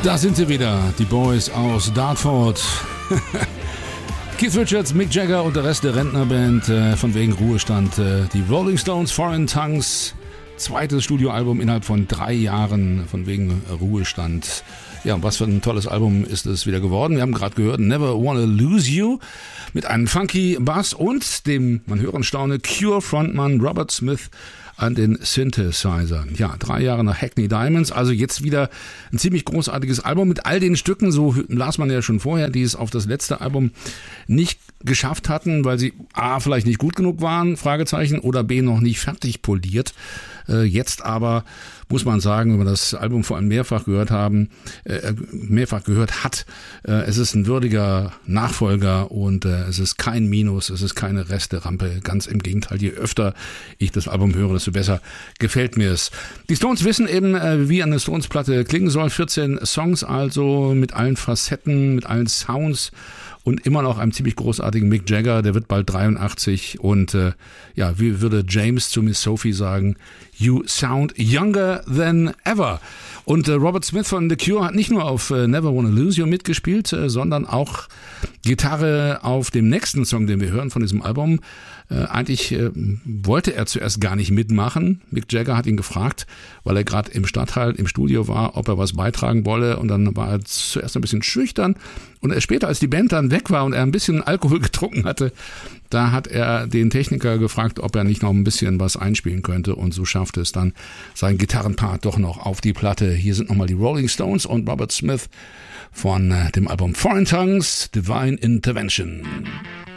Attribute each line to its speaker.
Speaker 1: Da sind sie wieder, die Boys aus Dartford. Keith Richards, Mick Jagger und der Rest der Rentnerband, von wegen Ruhestand. Die Rolling Stones, Foreign Tongues, zweites Studioalbum innerhalb von 3 Jahren, von wegen Ruhestand. Ja, und was für ein tolles Album ist es wieder geworden. Wir haben gerade gehört, Never Wanna Lose You mit einem funky Bass und dem, man höre und staune, Cure-Frontmann Robert Smith an den Synthesizern. Ja, 3 Jahre nach Hackney Diamonds, also jetzt wieder ein ziemlich großartiges Album mit all den Stücken, so las man ja schon vorher, die es auf das letzte Album nicht geschafft hatten, weil sie A, vielleicht nicht gut genug waren, Fragezeichen, oder B, noch nicht fertig poliert. Jetzt aber muss man sagen, wenn man das Album vor allem mehrfach gehört hat, es ist ein würdiger Nachfolger und es ist kein Minus, es ist keine Resterampe, ganz im Gegenteil, je öfter ich das Album höre, desto besser gefällt mir es. Die Stones wissen eben, wie eine Stones-Platte klingen soll, 14 Songs also mit allen Facetten, mit allen Sounds und immer noch einem ziemlich großartigen Mick Jagger, der wird bald 83 und ja, wie würde James zu Miss Sophie sagen, you sound younger than ever. Und Robert Smith von The Cure hat nicht nur auf Never Wanna Lose You mitgespielt, sondern auch Gitarre auf dem nächsten Song, den wir hören von diesem Album. Eigentlich wollte er zuerst gar nicht mitmachen. Mick Jagger hat ihn gefragt, weil er gerade im Stadtteil im Studio war, ob er was beitragen wolle. Und dann war er zuerst ein bisschen schüchtern. Und später, als die Band dann weg war und er ein bisschen Alkohol getrunken hatte, da hat er den Techniker gefragt, ob er nicht noch ein bisschen was einspielen könnte. Und so schaffte es dann sein Gitarrenpart doch noch auf die Platte. Hier sind nochmal die Rolling Stones und Robert Smith von dem Album Foreign Tongues, Divine Intervention.